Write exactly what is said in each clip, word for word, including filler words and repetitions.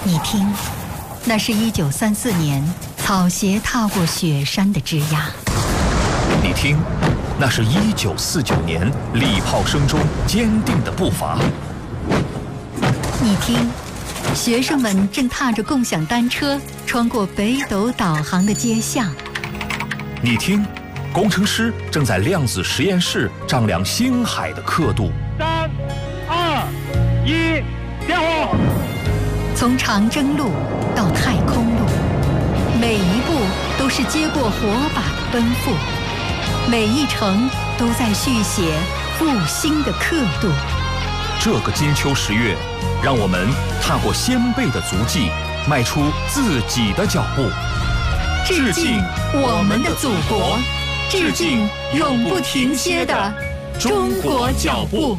你听，那是一九三四年草鞋踏过雪山的枝桠。 你听，那是一九四九年礼炮声中坚定的步伐。 你听，学生们正踏着共享单车穿过北斗导航的街巷。 你听，工程师正在量子实验室丈量星海的刻度。 三、二、一，点火！ 从长征路到太空路，每一步都是接过火把的奔赴，每一程都在续写复兴的刻度。 这个金秋十月，让我们踏过先辈的足迹，迈出自己的脚步。 致敬我们的祖国，致敬永不停歇的中国脚步。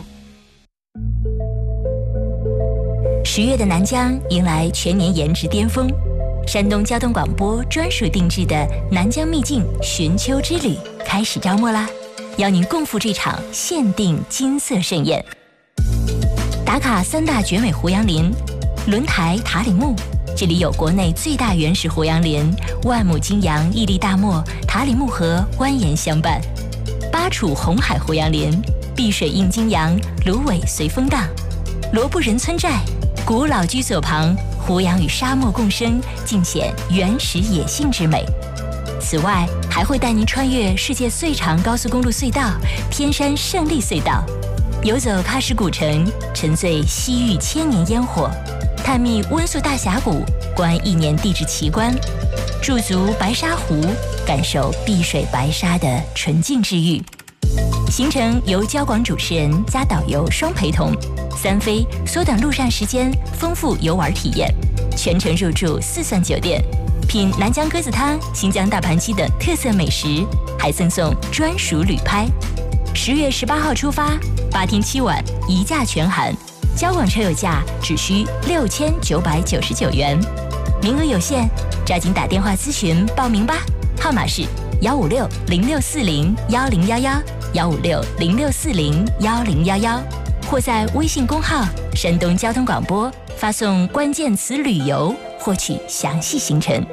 十月的南疆迎来全年颜值巅峰，山东交通广播专属定制的南疆秘境寻秋之旅开始招募啦！邀您共赴这场限定金色盛宴。打卡三大绝美胡杨林，轮台塔里木，这里有国内最大原始胡杨林，万亩金杨屹立大漠，塔里木河蜿蜒相伴。巴楚红海胡杨林，碧水映金杨，芦苇随风荡。罗布人村寨，古老居所旁，胡杨与沙漠共生，尽显原始野性之美。此外，还会带您穿越世界最长高速公路隧道天山胜利隧道，游走喀什古城，沉醉西域千年烟火，探秘温宿大峡谷，观一年地质奇观，驻足白沙湖，感受碧水白沙的纯净治愈。行程由交广主持人加导游双陪同，三飞缩短路上时间，丰富游玩体验，全程入住四钻酒店，品南疆鸽子汤、新疆大盘鸡等特色美食，还赠送专属旅拍。十月十八号出发，八天七晚，一价全含，交广车友价只需六千九百九十九元，名额有限，抓紧打电话咨询报名吧，号码是幺五六零六四零幺零幺幺幺五六零六四零幺零幺幺，或在微信公号山东交通广播发送关键词旅游获取详细行程。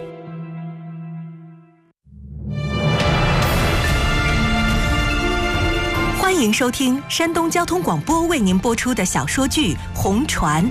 欢迎收听山东交通广播为您播出的小说剧《红船》。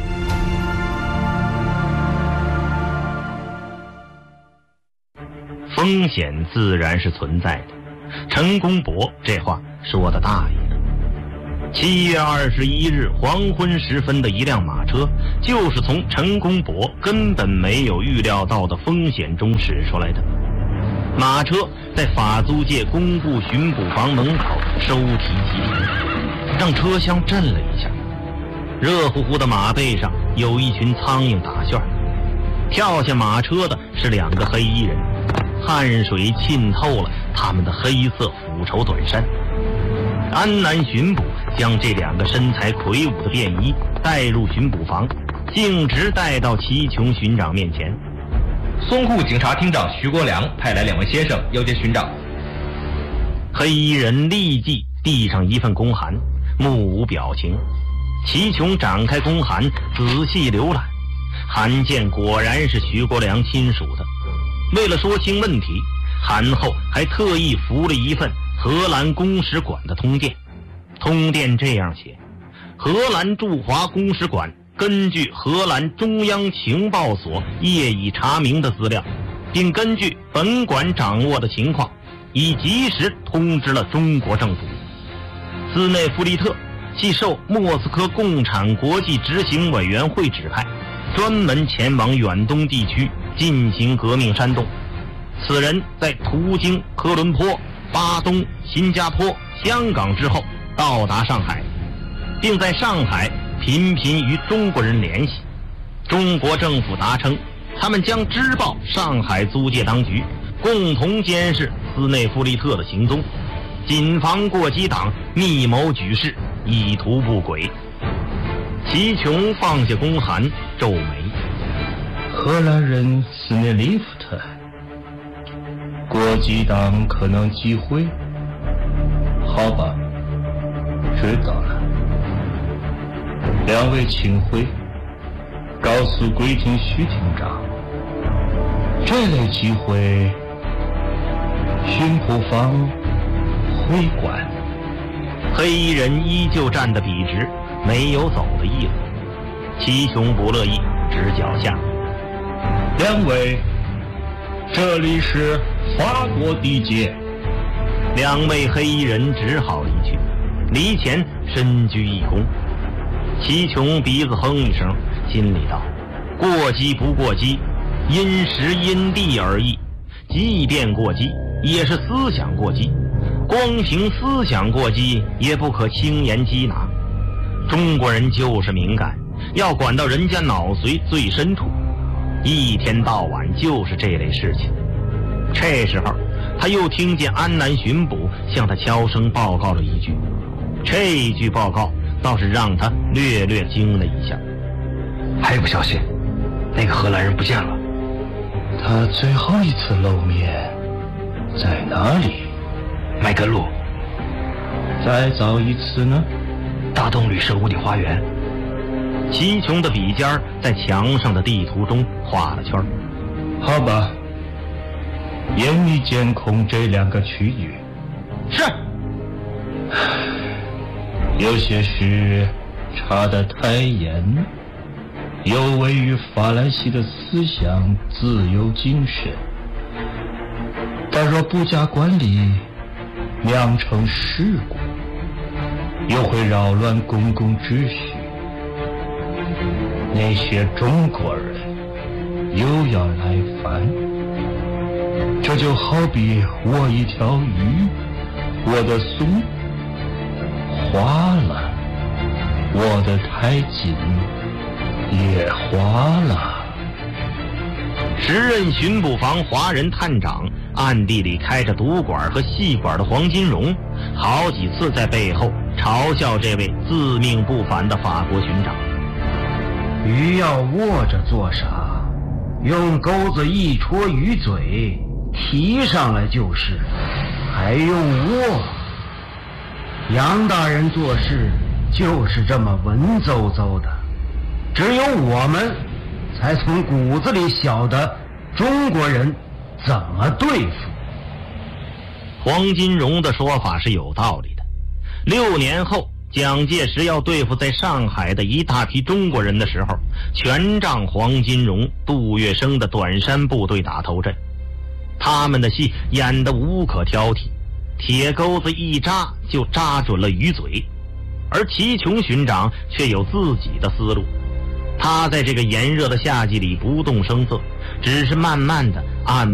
风险自然是存在的，陈公博这话说的大意了。七月二十一日黄昏时分的一辆马车，就是从陈公博根本没有预料到的风险中驶出来的。马车在法租界工部巡捕房门口收提即停，让车厢震了一下。热乎乎的马背上有一群苍蝇打旋，跳下马车的是两个黑衣人，汗水浸透了他们的黑色腐绸短衫。安南巡捕将这两个身材魁梧的便衣带入巡捕房，径直带到齐琼巡长面前。 淞沪警察厅长徐国良派来两位先生要见巡长。 黑衣人立即递上一份公函，目无表情。齐琼展开公函，仔细浏览，函件果然是徐国良亲属的。为了说清问题，函后还特意附了一份荷兰公使馆的通电。通电这样写：荷兰驻华公使馆根据荷兰中央情报所业已查明的资料，并根据本馆掌握的情况，已及时通知了中国政府。斯内弗利特系受莫斯科共产国际执行委员会指派，专门前往远东地区进行革命煽动。此人在途经科伦坡、巴东、新加坡、香港之后到达上海，并在上海频频与中国人联系。中国政府答称，他们将知报上海租界当局，共同监视斯内弗利特的行踪，谨防过激党密谋举事，意图不轨。齐琼放下公函，皱眉： 荷兰人斯内利夫特，国际党可能机会。好吧，知道了。两位请回，告告诉贵厅徐厅长，这类机会，巡捕房会馆。 黑衣人依旧站得笔直，没有走的意思。齐琼不乐意，直脚下。 两位，这里是法国地界。 两位黑衣人只好离去，离前深鞠一躬。齐琼鼻子哼一声，心里道：过激不过激，因时因地而异。即便过激，也是思想过激。光凭思想过激，也不可轻言缉拿。中国人就是敏感，要管到人家脑髓最深处，一天到晚就是这类事情。这时候他又听见安南巡捕向他悄声报告了一句，这一句报告倒是让他略略惊了一下。 还有个消息，那个荷兰人不见了。 他最后一次露面在哪里？ 麦根路。 再早一次呢？ 大洞旅社屋顶花园。 齐琼的笔尖在墙上的地图中画了圈。 好吧，严密监控这两个区域。 是。 有些事查得太严，有违于法兰西的思想自由精神。但若不加管理，酿成事故，又会扰乱公共秩序。那些中国人又要来烦。这就好比我一条鱼，我的松花了，我的太紧也花了。 时任巡捕房华人探长，暗地里开着赌馆和戏馆的黄金荣，好几次在背后嘲笑这位自命不凡的法国巡长。 鱼要握着做啥？用钩子一戳鱼嘴，提上来就是，还用握？杨大人做事就是这么文绉绉的，只有我们才从骨子里晓得中国人怎么对付。 黄金荣的说法是有道理的。六年后，蒋介石要对付在上海的一大批中国人的时候，全仗黄金荣、杜月笙的短衫部队打头阵。他们的戏演得无可挑剔，铁钩子一扎就扎准了鱼嘴。而齐琼巡长却有自己的思路，他在这个炎热的夏季里不动声色，只是慢慢的按